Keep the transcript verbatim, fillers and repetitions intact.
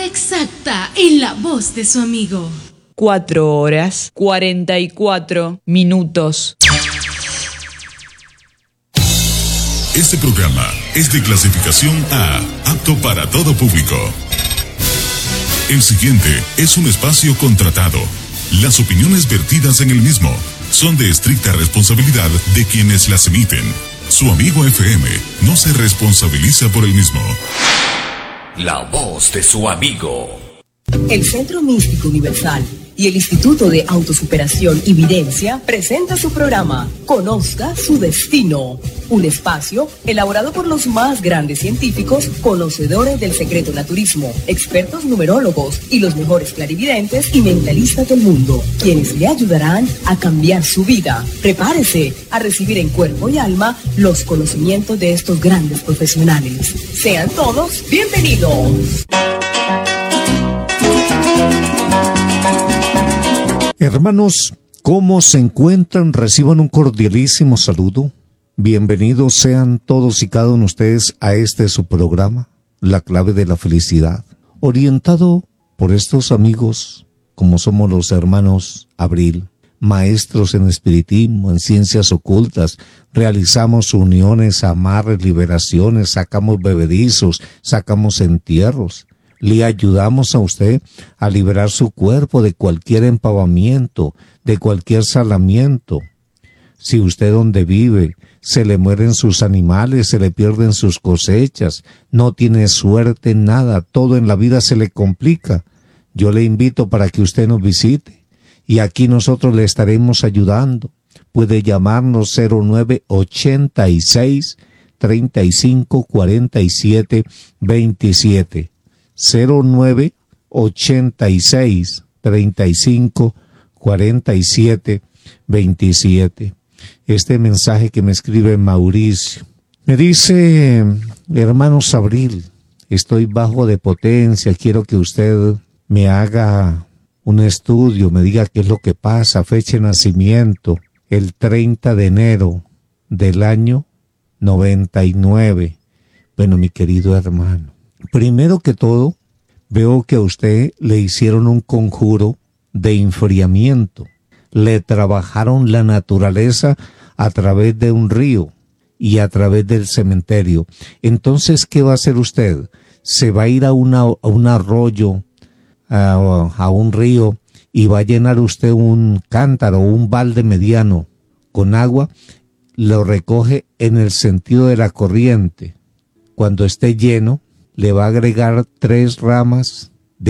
exacta en la voz de su amigo. Cuatro horas, cuarenta y cuatro minutos. Este programa es de clasificación A, apto para todo público. El siguiente es un espacio contratado. Las opiniones vertidas en el mismo son de estricta responsabilidad de quienes las emiten. Su amigo F M no se responsabiliza por el mismo. La voz de su amigo. El Centro Místico Universal y el Instituto de Autosuperación y Videncia presenta su programa Conozca su Destino, un espacio elaborado por los más grandes científicos, conocedores del secreto naturismo, expertos numerólogos y los mejores clarividentes y mentalistas del mundo, quienes le ayudarán a cambiar su vida. Prepárese a recibir en cuerpo y alma los conocimientos de estos grandes profesionales. Sean todos bienvenidos. Hermanos, ¿cómo se encuentran? Reciban un cordialísimo saludo. Bienvenidos sean todos y cada uno de ustedes a este su programa, La Clave de la Felicidad, orientado por estos amigos, como somos los hermanos Abril, maestros en espiritismo, en ciencias ocultas. Realizamos uniones, amarres, liberaciones, sacamos bebedizos, sacamos entierros. Le ayudamos a usted a liberar su cuerpo de cualquier empavamiento, de cualquier salamiento. Si usted donde vive se le mueren sus animales, se le pierden sus cosechas, no tiene suerte en nada, todo en la vida se le complica, yo le invito para que usted nos visite y aquí nosotros le estaremos ayudando. Puede llamarnos cero nueve ochenta y seis, treinta y cinco, cuarenta y siete, veintisiete. cero nueve ochenta y seis, treinta y cinco, cuarenta y siete, veintisiete. Este mensaje que me escribe Mauricio. Me dice, hermanos Abril, estoy bajo de potencia, quiero que usted me haga un estudio, me diga qué es lo que pasa, fecha de nacimiento, el treinta de enero del año noventa y nueve. Bueno, mi querido hermano, primero que todo, veo que a usted le hicieron un conjuro de enfriamiento. Le trabajaron la naturaleza a través de un río y a través del cementerio. Entonces, ¿qué va a hacer usted? Se va a ir a, una, a un arroyo, a, a un río, y va a llenar usted un cántaro, un balde mediano con agua, lo recoge en el sentido de la corriente. Cuando esté lleno, le va a agregar tres ramas